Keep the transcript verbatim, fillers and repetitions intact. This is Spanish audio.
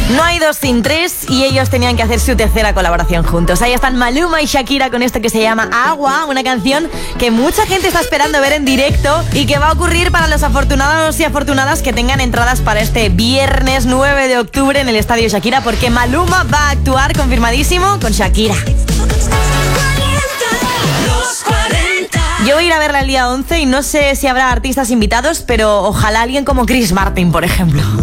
No hay dos sin tres y ellos tenían que hacer su tercera colaboración juntos. Ahí están Maluma y Shakira con esto que se llama Agua, una canción que mucha gente está esperando ver en directo y que va a ocurrir para los afortunados y afortunadas que tengan entradas para este viernes nueve de octubre en el Estadio Shakira, porque Maluma va a actuar confirmadísimo con Shakira. Yo voy a ir a verla el día once y no sé si habrá artistas invitados, pero ojalá alguien como Chris Martin, por ejemplo.